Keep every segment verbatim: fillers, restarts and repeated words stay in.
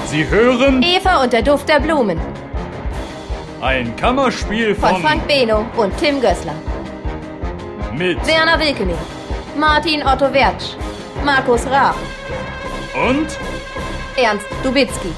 Sie hören Eva und der Duft der Blumen ein Kammerspiel von, von Frank Beno und Tim Gößler mit Werner Wilkening, Martin Otto Wertsch, Markus Raab und Ernst Dubitzky.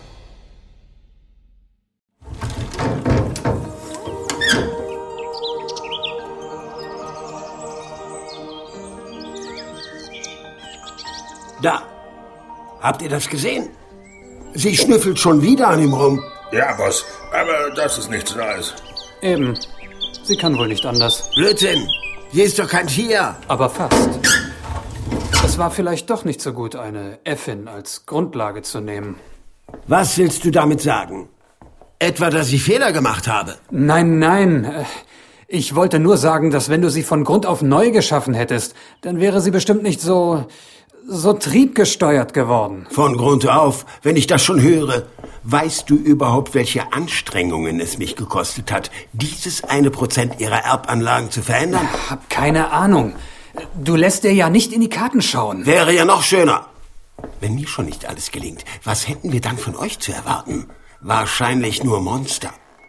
Da. Habt ihr das gesehen? Sie schnüffelt schon wieder an ihm rum. Ja, Boss, aber das ist nichts Neues. Eben. Sie kann wohl nicht anders. Blödsinn. Sie ist doch kein Tier. Aber fast. Es war vielleicht doch nicht so gut, eine Äffin als Grundlage zu nehmen. Was willst du damit sagen? Etwa, dass ich Fehler gemacht habe? Nein, nein. Ich wollte nur sagen, dass wenn du sie von Grund auf neu geschaffen hättest, dann wäre sie bestimmt nicht so... so triebgesteuert geworden. Von Grund auf, wenn ich das schon höre. Weißt du überhaupt, welche Anstrengungen es mich gekostet hat, dieses eine Prozent ihrer Erbanlagen zu verändern? Ich hab keine Ahnung. Du lässt dir ja nicht in die Karten schauen. Wäre ja noch schöner. Wenn mir schon nicht alles gelingt, was hätten wir dann von euch zu erwarten? Wahrscheinlich nur Monster.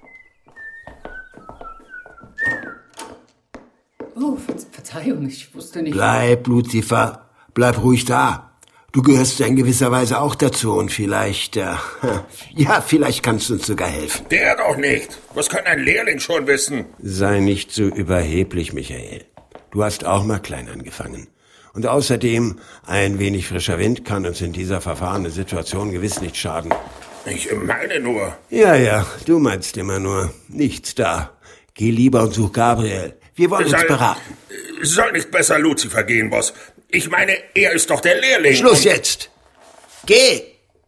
Oh, Ver Verzeihung, ich wusste nicht... Bleib, Lucifer. Bleib ruhig da. Du gehörst ja in gewisser Weise auch dazu und vielleicht, äh, ja, vielleicht kannst du uns sogar helfen. Der doch nicht. Was kann ein Lehrling schon wissen? Sei nicht so überheblich, Michael. Du hast auch mal klein angefangen. Und außerdem, ein wenig frischer Wind kann uns in dieser verfahrenen Situation gewiss nicht schaden. Ich meine nur. Ja, ja, du meinst immer nur. Nichts da. Geh lieber und such Gabriel. Wir wollen soll, uns beraten. Soll nicht besser Lucifer gehen, Boss. Ich meine, er ist doch der Lehrling. Schluss jetzt. Geh.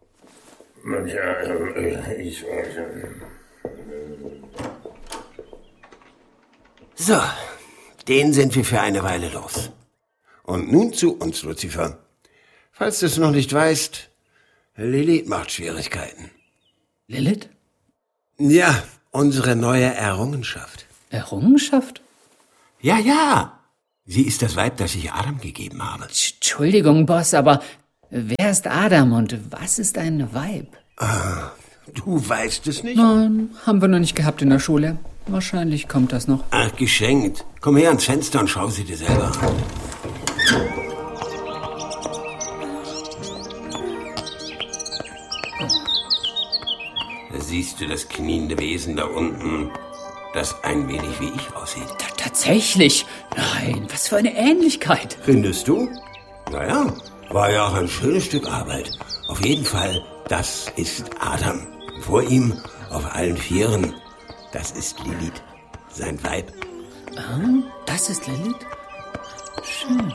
Ja, ich weiß. So, den sind wir für eine Weile los. Und nun zu uns, Lucifer. Falls du es noch nicht weißt, Lilith macht Schwierigkeiten. Lilith? Ja, unsere neue Errungenschaft. Errungenschaft? Ja, ja. Sie ist das Weib, das ich Adam gegeben habe. Entschuldigung, Boss, aber wer ist Adam und was ist ein Weib? Ah, du weißt es nicht? Nein, haben wir noch nicht gehabt in der Schule. Wahrscheinlich kommt das noch. Ach, geschenkt. Komm her ans Fenster und schau sie dir selber an. Da siehst du das kniende Wesen da unten, das ein wenig wie ich aussieht. T- tatsächlich? Nein, was für eine Ähnlichkeit. Findest du? Naja, war ja auch ein schönes Stück Arbeit. Auf jeden Fall, das ist Adam. Vor ihm, auf allen Vieren, das ist Lilith, sein Weib. Ah, das ist Lilith? Schön.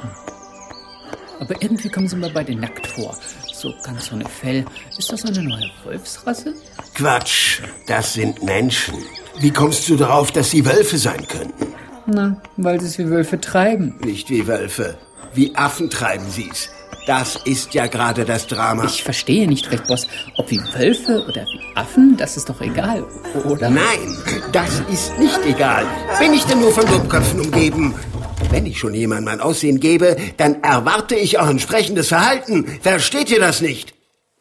Aber irgendwie kommen sie mir beide nackt vor. So ganz ohne Fell. Ist das eine neue Wolfsrasse? Quatsch, das sind Menschen. Wie kommst du darauf, dass sie Wölfe sein könnten? Na, weil sie es wie Wölfe treiben. Nicht wie Wölfe, wie Affen treiben sie's. Das ist ja gerade das Drama. Ich verstehe nicht recht, Boss. Ob wie Wölfe oder wie Affen, das ist doch egal, oder? Nein, das ist nicht egal. Bin ich denn nur von Dummköpfen umgeben? Wenn ich schon jemandem mein Aussehen gebe, dann erwarte ich auch entsprechendes Verhalten. Versteht ihr das nicht?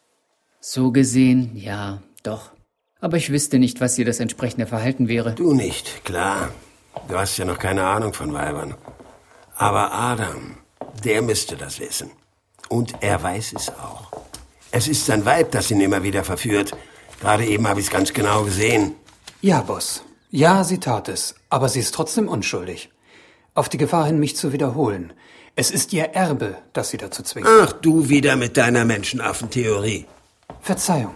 So gesehen, ja, doch. Aber ich wüsste nicht, was hier das entsprechende Verhalten wäre. Du nicht, klar. Du hast ja noch keine Ahnung von Weibern. Aber Adam, der müsste das wissen. Und er weiß es auch. Es ist sein Weib, das ihn immer wieder verführt. Gerade eben habe ich es ganz genau gesehen. Ja, Boss. Ja, sie tat es. Aber sie ist trotzdem unschuldig. Auf die Gefahr hin, mich zu wiederholen. Es ist ihr Erbe, das sie dazu zwingt. Ach, du wieder mit deiner Menschenaffentheorie. Verzeihung.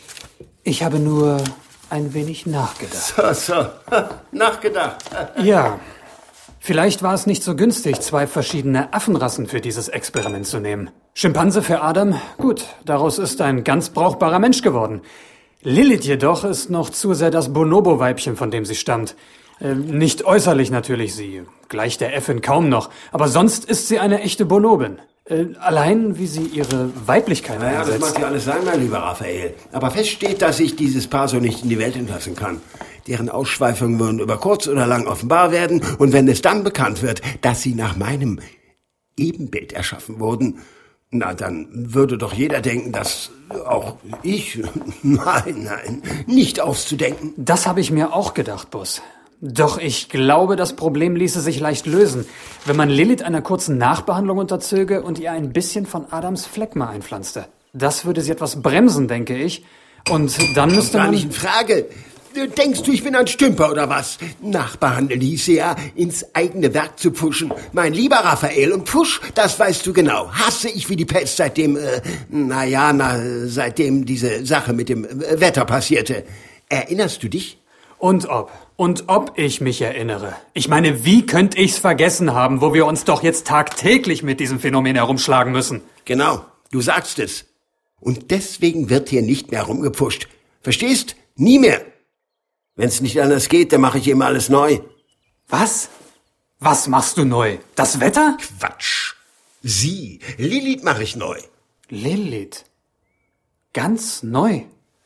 Ich habe nur ein wenig nachgedacht. So, so. Nachgedacht. Ja. Vielleicht war es nicht so günstig, zwei verschiedene Affenrassen für dieses Experiment zu nehmen. Schimpanse für Adam, gut, daraus ist ein ganz brauchbarer Mensch geworden. Lilith jedoch ist noch zu sehr das Bonobo-Weibchen, von dem sie stammt. Äh, nicht äußerlich natürlich, sie gleicht der Äffin kaum noch, aber sonst ist sie eine echte Bonobin. Äh, allein, wie sie ihre Weiblichkeit naja, einsetzt. Das mag ja alles sein, mein lieber Raphael. Aber fest steht, dass ich dieses Paar so nicht in die Welt entlassen kann. Deren Ausschweifungen würden über kurz oder lang offenbar werden. Und wenn es dann bekannt wird, dass sie nach meinem Ebenbild erschaffen wurden, na, dann würde doch jeder denken, dass Auch ich? Nein, nein, nicht auszudenken. Das habe ich mir auch gedacht, Boss. Doch ich glaube, das Problem ließe sich leicht lösen, wenn man Lilith einer kurzen Nachbehandlung unterzöge und ihr ein bisschen von Adams Phlegma einpflanzte. Das würde sie etwas bremsen, denke ich. Und dann müsste man... Gar nicht in Frage. Denkst du, ich bin ein Stümper oder was? Nachbehandeln hieße ja, ins eigene Werk zu pfuschen. Mein lieber Raphael, und Pfusch, das weißt du genau, hasse ich wie die Pest, seitdem, äh, naja, na, seitdem diese Sache mit dem äh, Wetter passierte. Erinnerst du dich? Und ob. Und ob ich mich erinnere. Ich meine, wie könnte ich's vergessen haben, wo wir uns doch jetzt tagtäglich mit diesem Phänomen herumschlagen müssen? Genau, du sagst es. Und deswegen wird hier nicht mehr rumgepfuscht. Verstehst? Nie mehr. Wenn's nicht anders geht, dann mache ich eben alles neu. Was? Was machst du neu? Das Wetter? Quatsch. Sie, Lilith mache ich neu. Lilith? Ganz neu?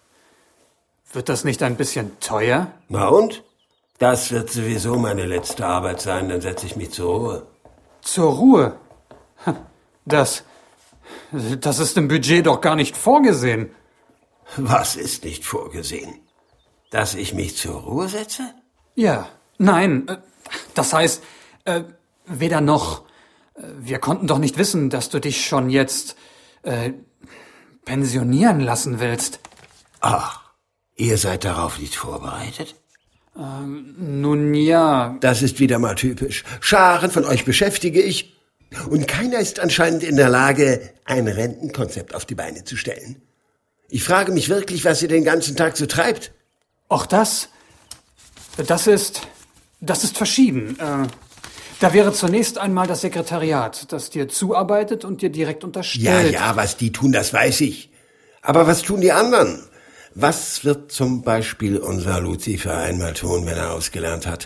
Wird das nicht ein bisschen teuer? Na und? Das wird sowieso meine letzte Arbeit sein, dann setze ich mich zur Ruhe. Zur Ruhe? Das... Das ist im Budget doch gar nicht vorgesehen. Was ist nicht vorgesehen? Dass ich mich zur Ruhe setze? Ja, nein, das heißt, äh, weder noch. Wir konnten doch nicht wissen, dass du dich schon jetzt äh, pensionieren lassen willst. Ach, ihr seid darauf nicht vorbereitet? Ähm, nun ja. Das ist wieder mal typisch. Scharen von euch beschäftige ich und keiner ist anscheinend in der Lage, ein Rentenkonzept auf die Beine zu stellen. Ich frage mich wirklich, was ihr den ganzen Tag so treibt. Auch das, das ist, das ist verschieden. Äh, da wäre zunächst einmal das Sekretariat, das dir zuarbeitet und dir direkt unterstellt. Ja, ja, was die tun, das weiß ich. Aber was tun die anderen? Was wird zum Beispiel unser Lucifer einmal tun, wenn er ausgelernt hat?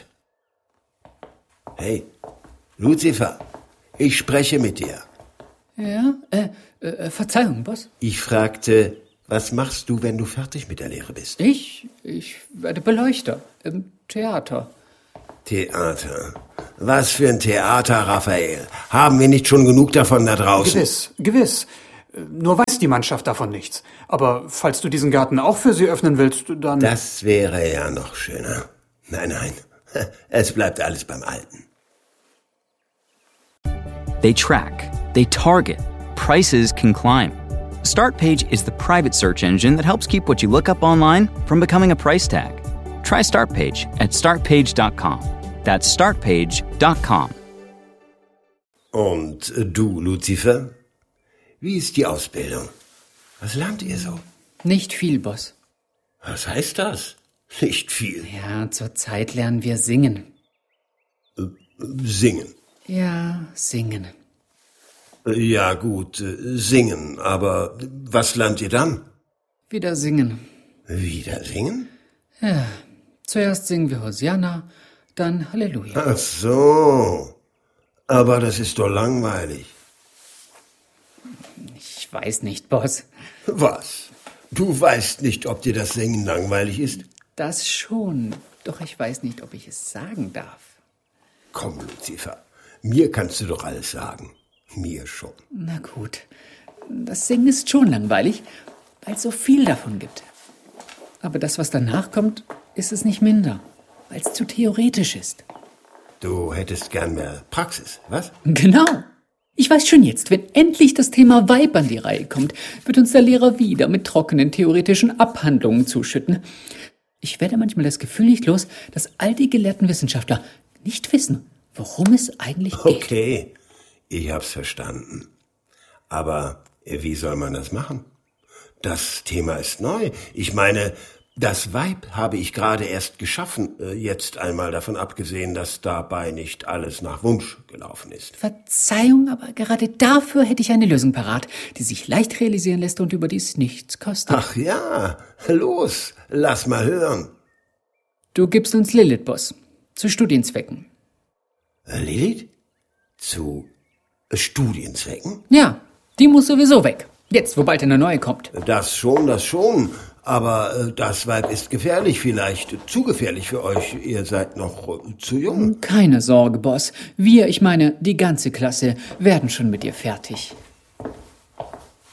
Hey, Lucifer, ich spreche mit dir. Ja, äh, äh, Verzeihung, Boss. Ich fragte, was machst du, wenn du fertig mit der Lehre bist? Ich? Ich werde Beleuchter im Theater. Theater? Was für ein Theater, Raphael? Haben wir nicht schon genug davon da draußen? Gewiss, gewiss. Nur weiß die Mannschaft davon nichts. Aber falls du diesen Garten auch für sie öffnen willst, dann... Das wäre ja noch schöner. Nein, nein, es bleibt alles beim Alten. They track, they target, prices can climb. Startpage is the private search engine that helps keep what you look up online from becoming a price tag. Try Startpage at startpage dot com. That's startpage dot com. Und du, Lucifer? Wie ist die Ausbildung? Was lernt ihr so? Nicht viel, Boss. Was heißt das? Nicht viel. Ja, zurzeit lernen wir singen. Äh, singen? Ja, singen. Ja gut, singen, aber was lernt ihr dann? Wieder singen. Wieder singen? Ja, zuerst singen wir Hosianna, dann Halleluja. Ach so, aber das ist doch langweilig. Ich weiß nicht, Boss. Was? Du weißt nicht, ob dir das Singen langweilig ist? Das schon, doch ich weiß nicht, ob ich es sagen darf. Komm, Lucifer, mir kannst du doch alles sagen. Mir schon. Na gut, das Singen ist schon langweilig, weil es so viel davon gibt. Aber das, was danach kommt, ist es nicht minder, weil es zu theoretisch ist. Du hättest gern mehr Praxis, was? Genau. Ich weiß schon jetzt, wenn endlich das Thema Weib an die Reihe kommt, wird uns der Lehrer wieder mit trockenen theoretischen Abhandlungen zuschütten. Ich werde manchmal das Gefühl nicht los, dass all die gelehrten Wissenschaftler nicht wissen, worum es eigentlich geht. Okay, ich hab's verstanden. Aber wie soll man das machen? Das Thema ist neu. Ich meine, das Weib habe ich gerade erst geschaffen, jetzt einmal davon abgesehen, dass dabei nicht alles nach Wunsch gelaufen ist. Verzeihung, aber gerade dafür hätte ich eine Lösung parat, die sich leicht realisieren lässt und überdies nichts kostet. Ach ja, los, lass mal hören. Du gibst uns Lilith, Boss, zu Studienzwecken. Lilith? Zu Studienzwecken? Ja, die muss sowieso weg. Jetzt, wo bald eine neue kommt. Das schon, das schon. Aber äh, das Weib ist gefährlich, vielleicht zu gefährlich für euch. Ihr seid noch äh, zu jung. Keine Sorge, Boss. Wir, ich meine, die ganze Klasse, werden schon mit ihr fertig.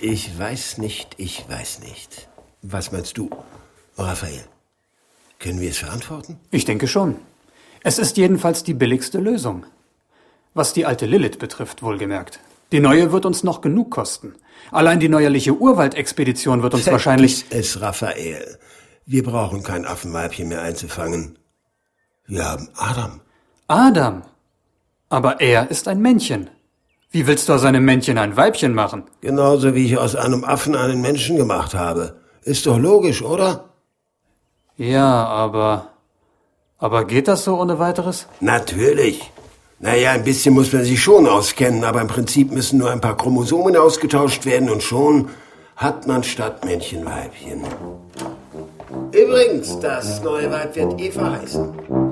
Ich weiß nicht, ich weiß nicht. Was meinst du, Raphael? Können wir es verantworten? Ich denke schon. Es ist jedenfalls die billigste Lösung. Was die alte Lilith betrifft, wohlgemerkt. Die neue wird uns noch genug kosten. Allein die neuerliche Urwaldexpedition wird uns wahrscheinlich... Vergiss es, Raphael. Wir brauchen kein Affenweibchen mehr einzufangen. Wir haben Adam. Adam? Aber er ist ein Männchen. Wie willst du aus einem Männchen ein Weibchen machen? Genauso wie ich aus einem Affen einen Menschen gemacht habe. Ist doch logisch, oder? Ja, aber... Aber geht das so ohne weiteres? Natürlich. Naja, ein bisschen muss man sich schon auskennen, aber im Prinzip müssen nur ein paar Chromosomen ausgetauscht werden und schon hat man statt Männchen Weibchen. Übrigens, das neue Weib wird Eva heißen.